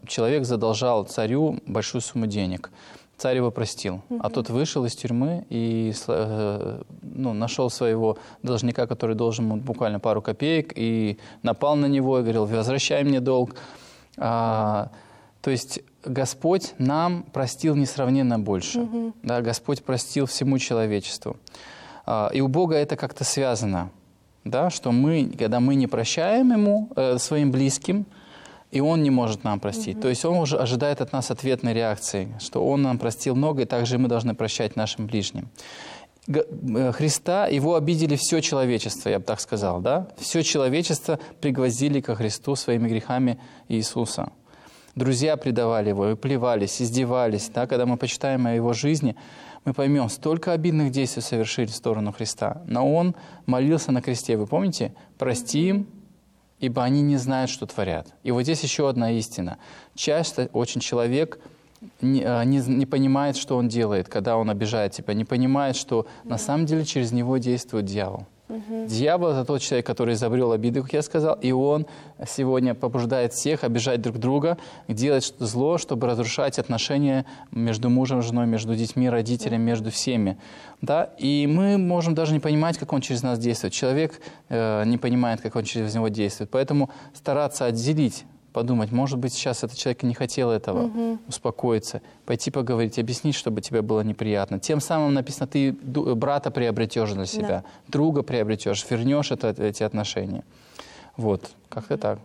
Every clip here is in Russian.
человек задолжал царю большую сумму денег. Царь его простил, а тот вышел из тюрьмы и нашел своего должника, который должен ему буквально пару копеек, и напал на него и говорил: возвращай мне долг. То есть Господь нам простил несравненно больше. Да, Господь простил всему человечеству. И у Бога это как-то связано, да, что когда мы не прощаем Ему, своим близким, и Он не может нам простить. То есть Он уже ожидает от нас ответной реакции, что Он нам простил много, и также мы должны прощать нашим ближним. Христа, Его обидели все человечество, я бы так сказал, да? Все человечество пригвоздили ко Христу своими грехами Иисуса. Друзья предавали Его, и плевались, издевались. Да? Когда мы почитаем о Его жизни, мы поймем, столько обидных действий совершили в сторону Христа. Но Он молился на кресте, вы помните? «Прости им, ибо они не знают, что творят». И вот здесь еще одна истина. Часто очень человек не понимает, что он делает, когда он обижает тебя, не понимает, что на самом деле через него действует дьявол. Дьявол — это тот человек, который изобрел обиды, как я сказал, и он сегодня побуждает всех обижать друг друга, делать зло, чтобы разрушать отношения между мужем и женой, между детьми, родителями, между всеми. Да? И мы можем даже не понимать, как он через нас действует. Человек не понимает, как он через него действует. Поэтому стараться отделить, подумать, может быть, сейчас этот человек не хотел этого, успокоиться, пойти поговорить, объяснить, чтобы тебе было неприятно. Тем самым написано, ты брата приобретешь для себя, друга приобретешь, вернешь эти отношения. Вот, как-то так.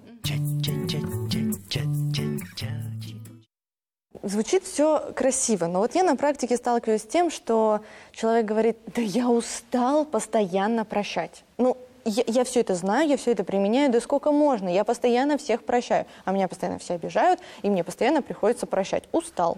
Звучит все красиво, но вот я на практике сталкиваюсь с тем, что человек говорит: да я устал постоянно прощать. Я все это знаю, я все это применяю, да сколько можно, я постоянно всех прощаю, а меня постоянно все обижают, и мне постоянно приходится прощать. Устал.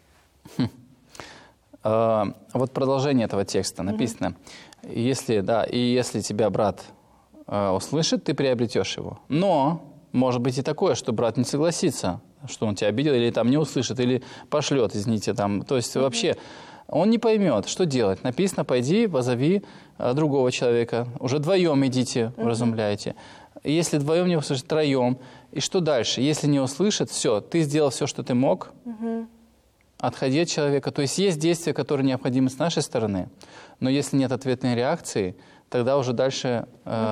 Вот продолжение этого текста написано. Если тебя брат услышит, ты приобретешь его. Но может быть и такое, что брат не согласится, что он тебя обидел, или там не услышит, или пошлет, извините, там. То есть вообще он не поймет, что делать. Написано: пойди, позови другого человека. Уже вдвоем идите, вразумляйте. Если вдвоем не услышит, троем. И что дальше? Если не услышит, все, ты сделал все, что ты мог. Отходи от человека. То есть есть действия, которые необходимы с нашей стороны. Но если нет ответной реакции, тогда уже дальше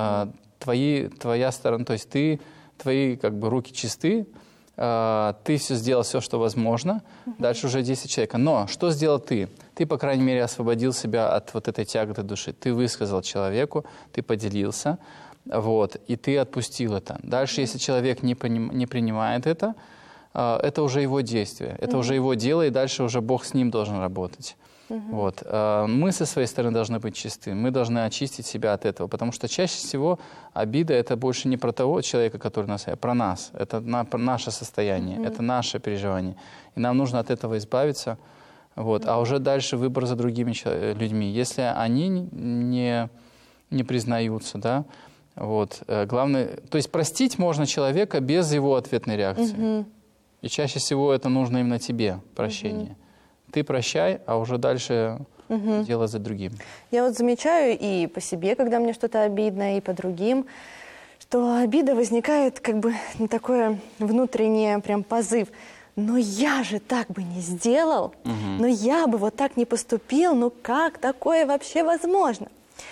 твоя сторона, то есть твои руки чисты, ты сделал все, что возможно, дальше уже действие человека. Но что сделал ты? Ты, по крайней мере, освободил себя от вот этой тяготы души. Ты высказал человеку, ты поделился, и ты отпустил это. Дальше, если человек не принимает это уже его действие, это уже его дело, и дальше уже Бог с ним должен работать. Мы со своей стороны должны быть чисты, мы должны очистить себя от этого, потому что чаще всего обида — это больше не про того человека, который нас, а про нас. Это наше состояние, это наше переживание. И нам нужно от этого избавиться. А уже дальше выбор за другими людьми. Если они не признаются, да, главное, то есть простить можно человека без его ответной реакции. И чаще всего это нужно именно тебе, прощение. Ты прощай, а уже дальше дело за другим. Я замечаю и по себе, когда мне что-то обидно, и по другим, что обида возникает такое внутреннее прям позыв. Но я же так бы не сделал, но я бы вот так не поступил, как такое вообще возможно?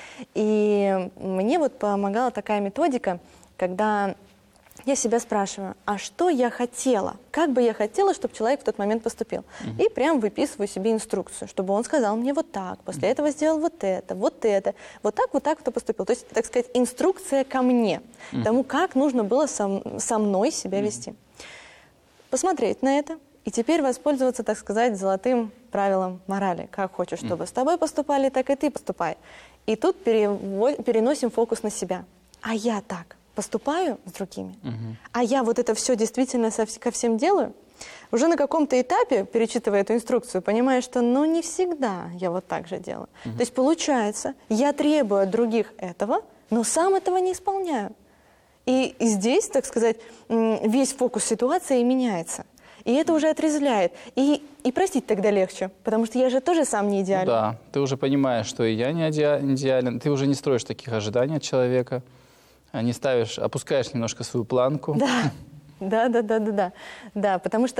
И мне помогала такая методика, когда я себя спрашиваю: а что я хотела? Как бы я хотела, чтобы человек в тот момент поступил? И прям выписываю себе инструкцию, чтобы он сказал мне вот так, после этого сделал вот это, вот так кто поступил. То есть, так сказать, инструкция ко мне, тому, как нужно было со мной себя вести. Посмотреть на это и теперь воспользоваться, так сказать, золотым правилом морали. Как хочешь, чтобы с тобой поступали, так и ты поступай. И тут переносим фокус на себя. А я так поступаю с другими? А я это все действительно ко всем делаю? Уже на каком-то этапе, перечитывая эту инструкцию, понимаю, что не всегда я так же делаю. То есть получается, я требую от других этого, но сам этого не исполняю. И здесь, так сказать, весь фокус ситуации меняется. И это уже отрезвляет. И простить тогда легче, потому что я же тоже сам не идеален. Да, ты уже понимаешь, что и я не идеален. Ты уже не строишь таких ожиданий от человека. Опускаешь немножко свою планку. Да. Да, потому что